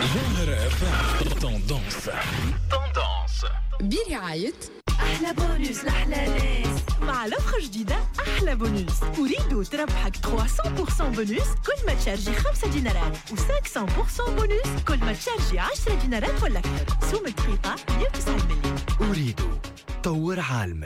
ظاهرة توندونس برعاية أحلى بونوس لأحلى ناس. مع لفخة جديدة أحلى بونوس، أريد تربحك 300% بونوس كل ما تشارجي 5 دينارات و500% بونوس كل ما تشارجي 10 دينارات ولا أكثر. سوم دقيقة 190 مليون. أريد طور عالمك.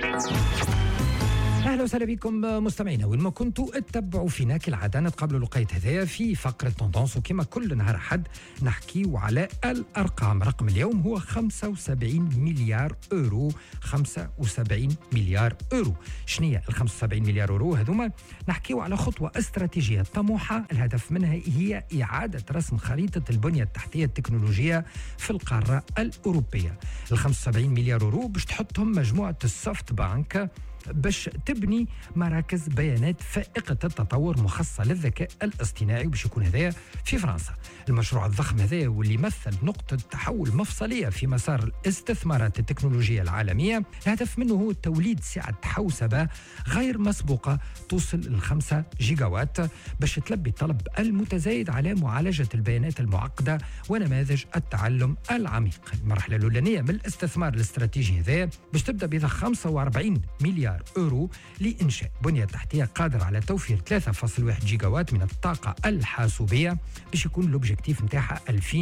اهلا وسهلا بكم مستمعينا وين ما كنتوا اتبعوا فينا كالعاده. نتقابلوا لقيت هذايا في فقره توندونس، وكما كل نهار حد نحكيو على الارقام. رقم اليوم هو 75 مليار اورو. 75 مليار اورو. شنو هي ال 75 مليار اورو هذوما؟ نحكيو على خطوه استراتيجيه طموحه، الهدف منها هي اعاده رسم خريطه البنيه التحتيه التكنولوجيه في القاره الاوروبيه. ال 75 مليار اورو باش تحطهم مجموعه السوفت بانك باش تبني مراكز بيانات فائقة التطور مخصصة للذكاء الاصطناعي، وباش يكون هذايا في فرنسا. المشروع الضخم هذايا واللي يمثل نقطة تحول مفصلية في مسار الاستثمارات التكنولوجية العالمية. الهدف منه هو توليد سعة حوسبة غير مسبوقة توصل ل 5 جيجاوات باش تلبي الطلب المتزايد على معالجة البيانات المعقدة ونماذج التعلم العميق. المرحلة الأولانية من الاستثمار الاستراتيجي هذايا باش تبدأ ب 45 مليار اورو لإنشاء بنية تحتية قادرة على توفير 3.1 جيجاوات من الطاقة الحاسوبية باش يكون الأوبجيكتيف نتاعها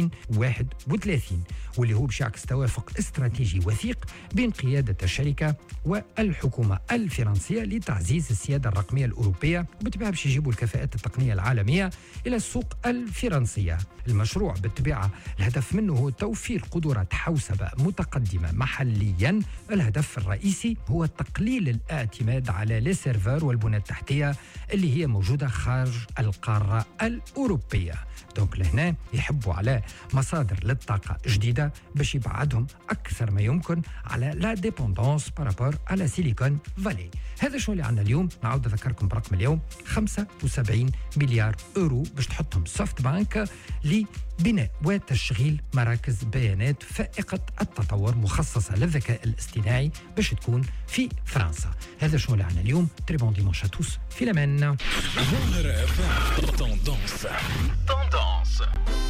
2031، واللي هو باش يعكس توافق استراتيجي وثيق بين قيادة الشركة والحكومة الفرنسية لتعزيز السيادة الرقمية الأوروبية، وبالطبيعة باش يجيبوا الكفاءات التقنية العالمية إلى السوق الفرنسية. المشروع بالطبيعة الهدف منه هو توفير قدرات حوسبة متقدمة محليا. الهدف الرئيسي هو تقليل الاعتماد على لي سيرفر والبنى التحتية اللي هي موجودة خارج القارة الأوروبية. دونك لهنا يحبوا على مصادر للطاقة جديدة باش يبعدهم أكثر ما يمكن على لا ديبوندونس بارابور على سيليكون فالي. هذا شو اللي عندنا اليوم. نعود أذكركم برقم اليوم 75 مليار أورو باش تحطهم سوفت بانك لبناء وتشغيل مراكز بيانات فائقة التطور مخصصة للذكاء الاصطناعي باش تكون في فرنسا. هذا شو اللي عندنا اليوم. تري بون ديمونش ا توس، في الأمان. ظاهرة توندونس.